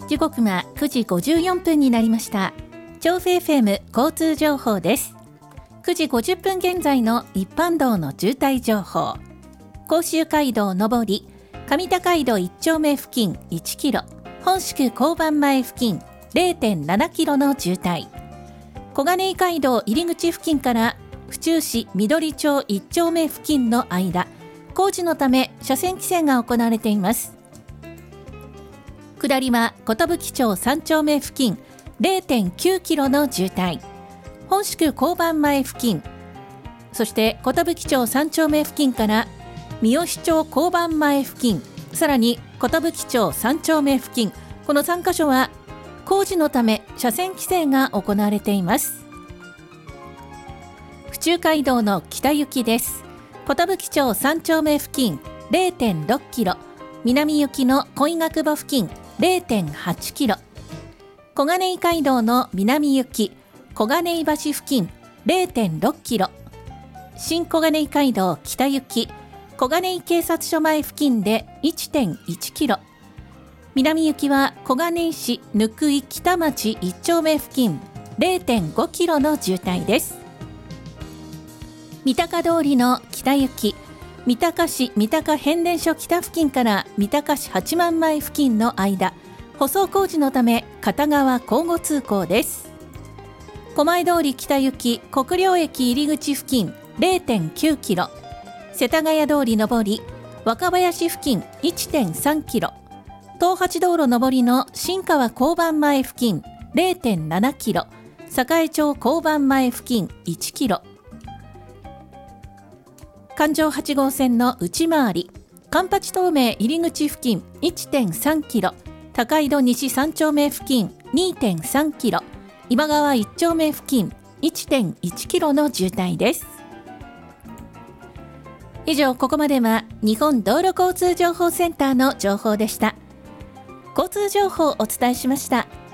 時刻は9時54分になりました。調布 FM 交通情報です。9時50分現在の一般道の渋滞情報。甲州街道上り上高井戸1丁目付近1キロ、本宿交番前付近 0.7 キロの渋滞。小金井街道入口付近から府中市緑町1丁目付近の間、工事のため車線規制が行われています。下りは寿町3丁目付近 0.9 キロの渋滞。本宿交番前付近、そして寿町3丁目付近から三好町交番前付近、さらに寿町3丁目付近、この3カ所は工事のため車線規制が行われています。府中街道の北行きです。寿町3丁目付近 0.6 キロ、南行きの恋ヶ窪付近 0.8 キロ、小金井街道の南行き小金井橋付近 0.6 キロ、新小金井街道北行き小金井警察署前付近で 1.1 キロ、南行きは小金井市貫井北町1丁目付近 0.5 キロの渋滞です。三鷹通りの北行き三鷹市三鷹変電所北付近から三鷹市八幡前付近の間、舗装工事のため片側交互通行です。狛江通り北行き国領駅入口付近 0.9 キロ、世田谷通り上り若林付近 1.3 キロ、東八道路上りの新川交番前付近 0.7 キロ、栄町交番前付近1キロ、環状8号線の内回り環八東名入口付近 1.3 キロ、高井戸西3丁目付近 2.3 キロ、今川1丁目付近 1.1 キロの渋滞です。以上、ここまでは日本道路交通情報センターの情報でした。交通情報をお伝えしました。